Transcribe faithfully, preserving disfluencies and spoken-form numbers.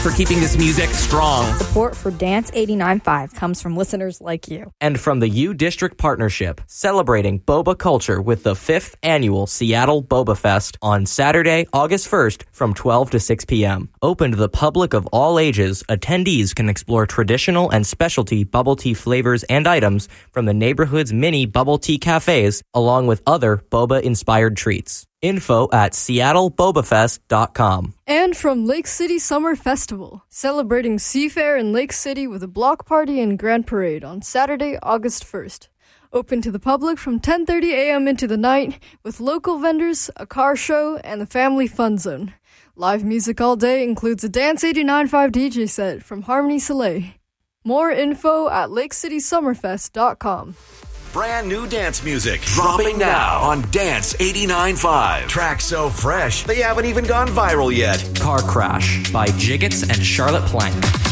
for keeping this music strong. Support for Dance eighty-nine point five comes from listeners like you. And from the U District Partnership, celebrating boba culture with the fifth annual Seattle Boba Fest on Saturday, August first from twelve to six p.m. Open to the public of all ages, attendees can explore traditional and specialty bubble tea flavors and items from the neighborhood's mini bubble tea cafes, along with other boba-inspired treats. Info at seattle boba fest dot com. And from Lake City Summer Festival, celebrating Seafair in Lake City with a block party and grand parade on Saturday, August first. Open to the public from ten thirty a.m. into the night with local vendors, a car show, and the family fun zone. Live music all day includes a Dance eighty-nine point five D J set from Harmony Soleil. More info at lake city summerfest dot com. Brand new dance music dropping now on Dance eighty-nine point five. Tracks so fresh, they haven't even gone viral yet. Car Crash by Jiggets and Charlotte Plank.